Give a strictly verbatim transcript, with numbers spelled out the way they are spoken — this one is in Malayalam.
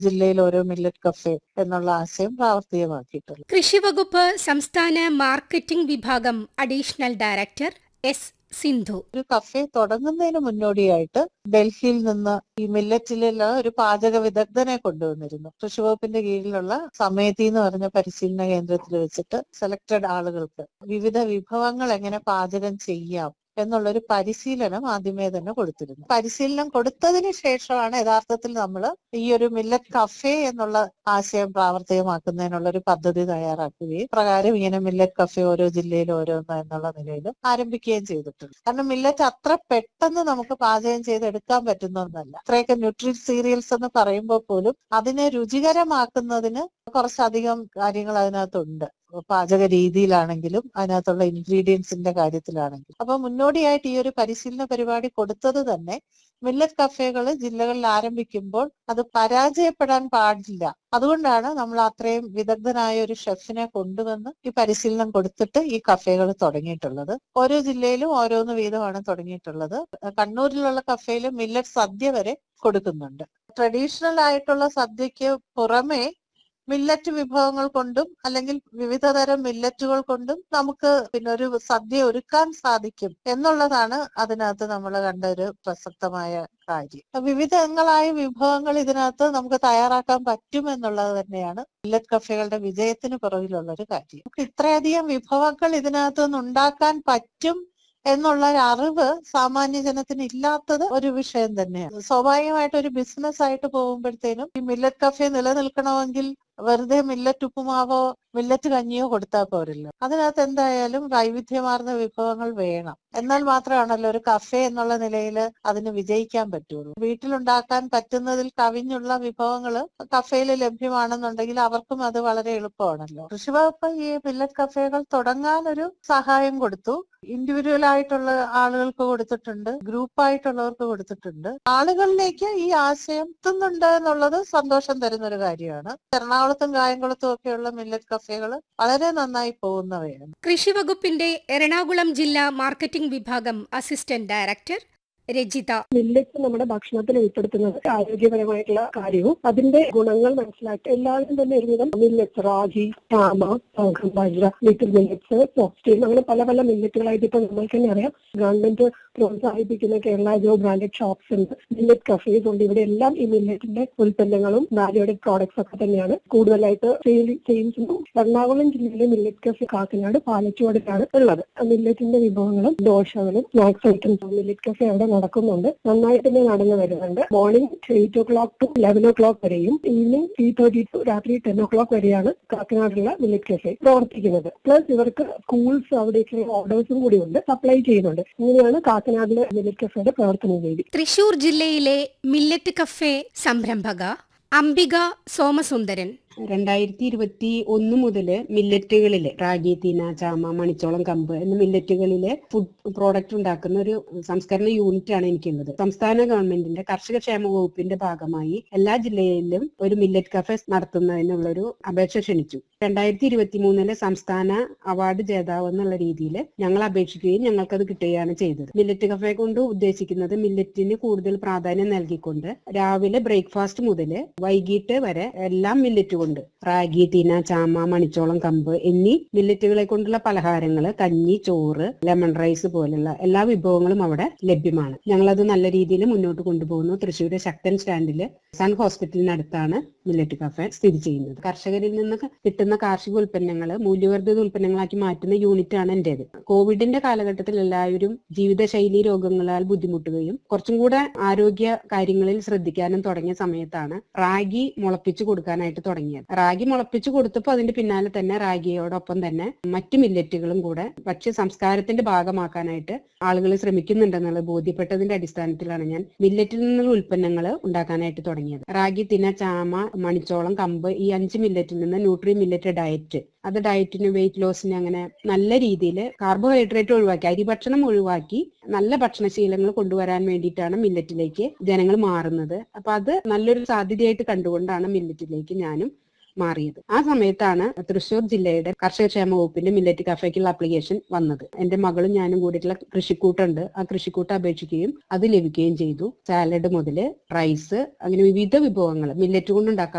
ജില്ലയിൽ ഓരോ മില്ലറ്റ് കഫേ എന്നുള്ള ആശയം പ്രാവർത്തികമാക്കിയിട്ടുള്ളത്. കൃഷി വകുപ്പ് സംസ്ഥാന മാർക്കറ്റിംഗ് വിഭാഗം അഡീഷണൽ ഡയറക്ടർ എസ് സിന്ധു. ഒരു കഫേ തുടങ്ങുന്നതിന് മുന്നോടിയായിട്ട് ഡൽഹിയിൽ നിന്ന് ഈ മില്ലറ്റിലുള്ള ഒരു പാചക വിദഗ്ധനെ കൊണ്ടുവന്നിരുന്നു. കൃഷി വകുപ്പിന്റെ കീഴിലുള്ള സമേതി എന്ന് പറഞ്ഞ പരിശീലന കേന്ദ്രത്തിൽ വെച്ചിട്ട് സെലക്ടഡ് ആളുകൾക്ക് വിവിധ വിഭവങ്ങൾ എങ്ങനെ പാചകം ചെയ്യാം എന്നുള്ളൊരു പരിശീലനം ആദ്യമേ തന്നെ കൊടുത്തിരുന്നു. പരിശീലനം കൊടുത്തതിന് ശേഷമാണ് യഥാർത്ഥത്തിൽ നമ്മൾ ഈ ഒരു മില്ലറ്റ് കഫേ എന്നുള്ള ആശയം പ്രാവർത്തികമാക്കുന്നതിനുള്ള ഒരു പദ്ധതി തയ്യാറാക്കുകയും പ്രകാരം ഇങ്ങനെ മില്ലറ്റ് കഫേ ഓരോ ജില്ലയിലും ഓരോന്ന് എന്നുള്ള നിലയിൽ ആരംഭിക്കുകയും ചെയ്തിട്ടുണ്ട്. കാരണം മില്ലറ്റ് അത്ര പെട്ടെന്ന് നമുക്ക് പാചകം ചെയ്തെടുക്കാൻ പറ്റുന്ന ഒന്നല്ല. അത്രയൊക്കെ ന്യൂട്രി സീരിയൽസ് എന്ന് പറയുമ്പോൾ പോലും അതിനെ രുചികരമാക്കുന്നതിന് കുറച്ചധികം കാര്യങ്ങൾ അതിനകത്തുണ്ട്. പാചക രീതിയിലാണെങ്കിലും അതിനകത്തുള്ള ഇൻഗ്രീഡിയൻസിന്റെ കാര്യത്തിലാണെങ്കിലും. അപ്പൊ മുന്നോടിയായിട്ട് ഈ ഒരു പരിശീലന പരിപാടി കൊടുത്തത് തന്നെ മില്ലറ്റ് കഫേകൾ ജില്ലകളിൽ ആരംഭിക്കുമ്പോൾ അത് പരാജയപ്പെടാൻ പാടില്ല. അതുകൊണ്ടാണ് നമ്മൾ അത്രയും വിദഗ്ധനായ ഒരു ഷെഫിനെ കൊണ്ടുവന്ന് ഈ പരിശീലനം കൊടുത്തിട്ട് ഈ കഫേകൾ തുടങ്ങിയിട്ടുള്ളത്. ഓരോ ജില്ലയിലും ഓരോന്ന് വീതമാണ് തുടങ്ങിയിട്ടുള്ളത്. കണ്ണൂരിലുള്ള കഫേയിൽ മില്ലറ്റ് സദ്യ വരെ കൊടുക്കുന്നുണ്ട്. ട്രഡീഷണൽ ആയിട്ടുള്ള സദ്യക്ക് പുറമെ മില്ലറ്റ് വിഭവങ്ങൾ കൊണ്ടും അല്ലെങ്കിൽ വിവിധ തരം മില്ലറ്റുകൾ കൊണ്ടും നമുക്ക് പിന്നെ ഒരു സദ്യ ഒരുക്കാൻ സാധിക്കും എന്നുള്ളതാണ് അതിനകത്ത് നമ്മൾ കണ്ട ഒരു പ്രസക്തമായ കാര്യം. വിവിധങ്ങളായ വിഭവങ്ങൾ ഇതിനകത്ത് നമുക്ക് തയ്യാറാക്കാൻ പറ്റും എന്നുള്ളത് തന്നെയാണ് മില്ലറ്റ് കഫേകളുടെ വിജയത്തിന് പുറകിലുള്ള ഒരു കാര്യം. നമുക്ക് ഇത്രയധികം വിഭവങ്ങൾ ഇതിനകത്ത് നിന്ന് ഉണ്ടാക്കാൻ പറ്റും എന്നുള്ള ഒരു അറിവ് സാമാന്യ ജനത്തിന് ഇല്ലാത്തത് ഒരു വിഷയം തന്നെയാണ്. സ്വാഭാവികമായിട്ട് ഒരു ബിസിനസ് ആയിട്ട് പോകുമ്പോഴത്തേനും ഈ മില്ലറ്റ് കഫേ നിലനിൽക്കണമെങ്കിൽ വെറുതെ മില്ലറ്റ് ഉപ്പുമാവോ മില്ലറ്റ് കഞ്ഞിയോ കൊടുത്താൽ പോരല്ലോ. അതിനകത്ത് എന്തായാലും വൈവിധ്യമാർന്ന വിഭവങ്ങൾ വേണം. എന്നാൽ മാത്രമാണല്ലോ ഒരു കഫേ എന്നുള്ള നിലയിൽ അതിന് വിജയിക്കാൻ പറ്റുള്ളൂ. വീട്ടിലുണ്ടാക്കാൻ പറ്റുന്നതിൽ കവിഞ്ഞുള്ള വിഭവങ്ങൾ കഫേയിൽ ലഭ്യമാണെന്നുണ്ടെങ്കിൽ അവർക്കും അത് വളരെ എളുപ്പമാണല്ലോ. കൃഷി വകുപ്പ് ഈ മില്ലറ്റ് കഫേകൾ തുടങ്ങാൻ ഒരു സഹായം കൊടുത്തു. ഇൻഡിവിജ്വൽ ആയിട്ടുള്ള ആളുകൾക്ക് കൊടുത്തിട്ടുണ്ട്, ഗ്രൂപ്പായിട്ടുള്ളവർക്ക് കൊടുത്തിട്ടുണ്ട്. ആളുകളിലേക്ക് ഈ ആശയം എത്തുന്നുണ്ട് എന്നുള്ളത് സന്തോഷം തരുന്ന ഒരു കാര്യമാണ്. എറണാകുളത്തും കായംകുളത്തും ഒക്കെയുള്ള മില്ലറ്റ് കഫേകൾ വളരെ നന്നായി പോകുന്നവയാണ്. കൃഷി വകുപ്പിന്റെ എറണാകുളം ജില്ലാ മാർക്കറ്റിംഗ് വിഭാഗം അസിസ്റ്റന്റ് ഡയറക്ടർ രജിത. മില്ലറ്റ്സ് നമ്മുടെ ഭക്ഷണത്തിൽ ഉൾപ്പെടുത്തുന്നത് ആരോഗ്യപരമായിട്ടുള്ള കാര്യവും അതിന്റെ ഗുണങ്ങൾ മനസ്സിലാക്കി എല്ലാവരും തന്നെ ഒരുവിധം millets ragi, ചാമ, Soham, bajra, little millets, ഫോക്സ്റ്റീൽ അങ്ങനെ പല പല മില്ലറ്റുകളായിട്ട് ഇപ്പൊ നമ്മൾക്ക് തന്നെ അറിയാം. ഗവൺമെന്റ് പ്രോത്സാഹിപ്പിക്കുന്ന കേരള ജോ ബ്രാൻഡഡ് ഷോപ്സ് ഉണ്ട്, മില്ലറ്റ് കഫേസ് ഉണ്ട്. ഇവിടെ എല്ലാം ഈ മില്ലറ്റിന്റെ ഉൽപ്പന്നങ്ങളും വാല്യൂഡഡ് പ്രോഡക്ട്സ് ഒക്കെ തന്നെയാണ് കൂടുതലായിട്ട് സെയിൽ ചെയ്യുന്നത്. എറണാകുളം ജില്ലയിലെ മില്ലറ്റ് കഫേ കാക്കനാട് പാലച്ചുവടിലാണ് ഉള്ളത്. മില്ലറ്റിന്റെ വിഭവങ്ങളും ദോശകളും സ്നാക്സ് ഐറ്റംസും മില്ലറ്റ് കഫേ അവിടെ നടക്കുന്നുണ്ട്. നന്നായിട്ട് തന്നെ നടന്നു വരുന്നുണ്ട്. Morning eight oh clock to eleven oh clock വരെയും ഈവനിങ് ത്രീ തേർട്ടി ടു രാത്രി ടെൻ ഓ ക്ലോക്ക് വരെയാണ് കാക്കനാടുള്ള മില്ലറ്റ് കഫേ പ്രവർത്തിക്കുന്നത്. പ്ലസ് ഇവർക്ക് സ്കൂൾസ് അവിടേക്കുള്ള ഓർഡേഴ്സും കൂടി ഉണ്ട്, സപ്ലൈ ചെയ്യുന്നുണ്ട്. ഇങ്ങനെയാണ് കാക്കനാടിലെ മില്ലറ്റ് കഫേയുടെ പ്രവർത്തന രീതി. തൃശൂർ ജില്ലയിലെ മില്ലറ്റ് കഫേ സംരംഭക അംബിക സോമസുന്ദരൻ. രണ്ടായിരത്തി ഇരുപത്തി ഒന്ന് മുതല് മില്ലറ്റുകളില് റാഗി, തീന, ചാമ, മണിച്ചോളം, കമ്പ് എന്ന മില്ലറ്റുകളിലെ ഫുഡ് പ്രോഡക്റ്റ് ഉണ്ടാക്കുന്ന ഒരു സംസ്കരണ യൂണിറ്റ് ആണ് എനിക്കുള്ളത്. സംസ്ഥാന ഗവൺമെന്റിന്റെ കർഷക ക്ഷേമ വകുപ്പിന്റെ ഭാഗമായി എല്ലാ ജില്ലയിലും ഒരു മില്ലറ്റ് കഫേ നടത്തുന്നതിനുള്ളൊരു അപേക്ഷ ക്ഷണിച്ചു. രണ്ടായിരത്തി ഇരുപത്തി മൂന്നിലെ സംസ്ഥാന അവാർഡ് ജേതാവ് എന്നുള്ള രീതിയിൽ ഞങ്ങൾ അപേക്ഷിക്കുകയും ഞങ്ങൾക്കത് കിട്ടുകയാണ് ചെയ്തത്. മില്ലറ്റ് കഫേ കൊണ്ട് ഉദ്ദേശിക്കുന്നത് മില്ലറ്റിന് കൂടുതൽ പ്രാധാന്യം നൽകിക്കൊണ്ട് രാവിലെ ബ്രേക്ക്ഫാസ്റ്റ് മുതൽ വൈകിട്ട് വരെ എല്ലാം മില്ലറ്റ് കൊണ്ട് റാഗി, തീന, ചാമ, മണിച്ചോളം, കമ്പ് എന്നീ മില്ലറ്റുകളെ കൊണ്ടുള്ള പലഹാരങ്ങള്, കഞ്ഞി, ചോറ്, ലെമൺ റൈസ് പോലുള്ള എല്ലാ വിഭവങ്ങളും അവിടെ ലഭ്യമാണ്. ഞങ്ങളത് നല്ല രീതിയിൽ മുന്നോട്ട് കൊണ്ടുപോകുന്നു. തൃശ്ശൂര് ശക്തൻ സ്റ്റാൻഡില് സൺ ഹോസ്പിറ്റലിനടുത്താണ് മില്ലറ്റ് കഫേ സ്ഥിതി ചെയ്യുന്നത്. കർഷകരിൽ നിന്ന് കിട്ടുന്ന കാർഷിക ഉൽപ്പന്നങ്ങള് മൂല്യവർദ്ധിത ഉൽപ്പന്നങ്ങളാക്കി മാറ്റുന്ന യൂണിറ്റ് ആണ് എന്റേത്. കോവിഡിന്റെ കാലഘട്ടത്തിൽ എല്ലാവരും ജീവിതശൈലി രോഗങ്ങളാൽ ബുദ്ധിമുട്ടുകയും കുറച്ചും കൂടെ ആരോഗ്യ കാര്യങ്ങളിൽ ശ്രദ്ധിക്കാനും തുടങ്ങിയ സമയത്താണ് റാഗി മുളപ്പിച്ചു കൊടുക്കാനായിട്ട് തുടങ്ങിയത്. റാഗി മുളപ്പിച്ചു കൊടുത്തപ്പോൾ അതിന്റെ പിന്നാലെ തന്നെ റാഗിയോടൊപ്പം തന്നെ മറ്റു മില്ലറ്റുകളും കൂടെ ഭക്ഷ്യ സംസ്കാരത്തിന്റെ ഭാഗമാക്കാനായിട്ട് ആളുകൾ ശ്രമിക്കുന്നുണ്ടെന്നുള്ളത് ബോധ്യപ്പെട്ടതിന്റെ അടിസ്ഥാനത്തിലാണ് ഞാൻ മില്ലറ്റിൽ നിന്നുള്ള ഉൽപ്പന്നങ്ങൾ ഉണ്ടാക്കാനായിട്ട് തുടങ്ങിയത്. റാഗി, തിന, ചാമ, മണിച്ചോളം, കമ്പ് ഈ അഞ്ച് മില്ലറ്റിൽ നിന്ന് ന്യൂട്രി മില്ലറ്റ് ഡയറ്റ്, അത് ഡയറ്റിന് വെയിറ്റ് ലോസിന് അങ്ങനെ നല്ല രീതിയിൽ കാർബോഹൈഡ്രേറ്റ് ഒഴിവാക്കി അരിഭക്ഷണം ഒഴിവാക്കി നല്ല ഭക്ഷണശീലങ്ങൾ കൊണ്ടുവരാൻ വേണ്ടിയിട്ടാണ് മില്ലറ്റിലേക്ക് ജനങ്ങൾ മാറുന്നത്. അപ്പൊ അത് നല്ലൊരു സാധ്യതയായിട്ട് കണ്ടുകൊണ്ടാണ് മില്ലറ്റിലേക്ക് ഞാനും മാറിയത്. ആ സമയത്താണ് തൃശ്ശൂർ ജില്ലയുടെ കർഷക ക്ഷേമ വകുപ്പിന്റെ മില്ലറ്റ് കഫേക്കുള്ള ആപ്ലിക്കേഷൻ വന്നത്. എന്റെ മകളും ഞാനും കൂടിയിട്ടുള്ള കൃഷിക്കൂട്ടുണ്ട്. ആ കൃഷിക്കൂട്ട് അപേക്ഷിക്കുകയും അത് ലഭിക്കുകയും ചെയ്തു. സാലഡ് മുതല് റൈസ് അങ്ങനെ വിവിധ വിഭവങ്ങൾ മില്ലറ്റ് കൊണ്ടുണ്ടാക്കാൻ